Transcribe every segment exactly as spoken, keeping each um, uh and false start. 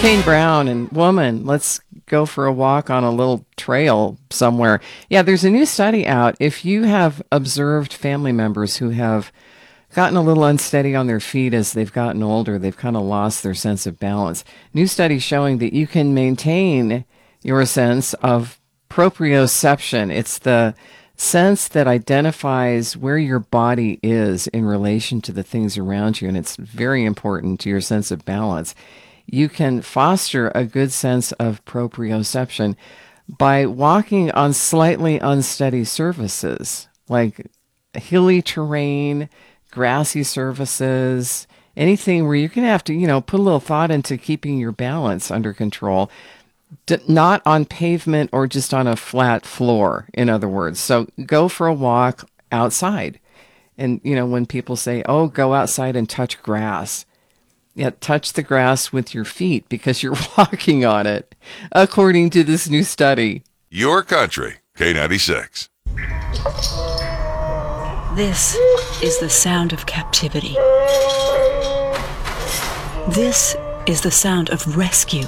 Kane Brown and Woman, let's go for a walk on a little trail somewhere. Yeah, there's a new study out. If you have observed family members who have gotten a little unsteady on their feet as they've gotten older, they've kind of lost their sense of balance. New study showing that you can maintain your sense of proprioception. It's the sense that identifies where your body is in relation to the things around you, and it's very important to your sense of balance. You can foster a good sense of proprioception by walking on slightly unsteady surfaces, like hilly terrain, grassy surfaces, anything where you're going to have to, you know, put a little thought into keeping your balance under control. D- not on pavement or just on a flat floor, in other words. So go for a walk outside. And, you know, when people say, oh, go outside and touch grass, yeah, touch the grass with your feet because you're walking on it, according to this new study. Your Country, K ninety-six. This is the sound of captivity. This is the sound of rescue.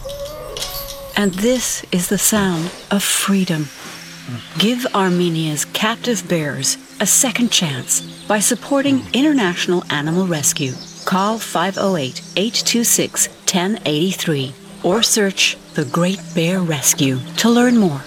And this is the sound of freedom. Give Armenia's captive bears a second chance by supporting International Animal Rescue. Call five oh eight, eight two six, one oh eight three or search The Great Bear Rescue to learn more.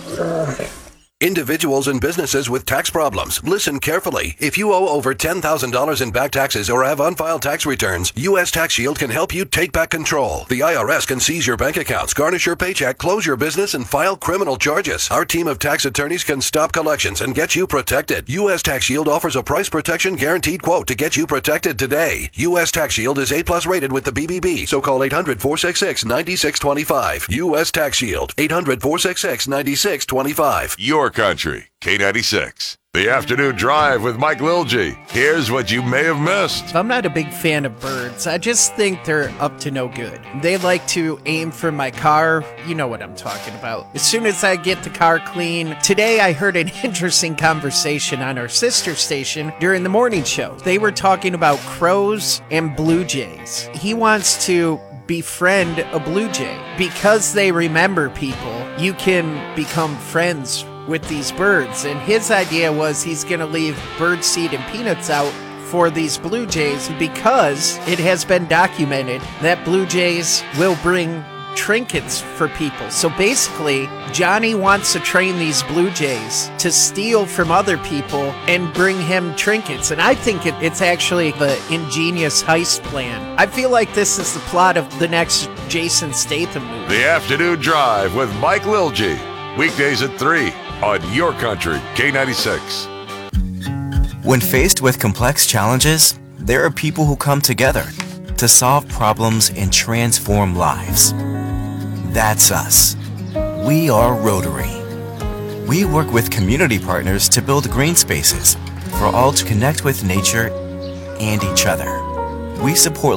Individuals and businesses with tax problems, listen carefully. If you owe over ten thousand dollars in back taxes or have unfiled tax returns, U S Tax Shield can help you take back control. The I R S can seize your bank accounts, garnish your paycheck, close your business, and file criminal charges. Our team of tax attorneys can stop collections and get you protected. U S Tax Shield offers a price protection guaranteed quote to get you protected today. U S Tax Shield is A plus rated with the B B B, so call eight hundred, four six six, nine six two five. U S Tax Shield, eight hundred, four six six, nine six two five. Your Country, K ninety-six. The Afternoon Drive with Mike Lilji. Here's what you may have missed. I'm not a big fan of birds. I just think they're up to no good. They like to aim for my car. You know what I'm talking about. As soon as I get the car clean. Today I heard an interesting conversation on our sister station during the morning show. They were talking about crows and blue jays. He wants to befriend a blue jay. Because they remember people, you can become friends with these birds. And his idea was he's going to leave bird seed and peanuts out for these blue jays because it has been documented that blue jays will bring trinkets for people. So basically, Johnny wants to train these blue jays to steal from other people and bring him trinkets. And I think it, it's actually the ingenious heist plan. I feel like this is the plot of the next Jason Statham movie. The Afternoon Drive with Mike Lilji. Weekdays at three on Your Country, K ninety-six. When faced with complex challenges, there are people who come together to solve problems and transform lives. That's us. We are Rotary. We work with community partners to build green spaces for all to connect with nature and each other. We support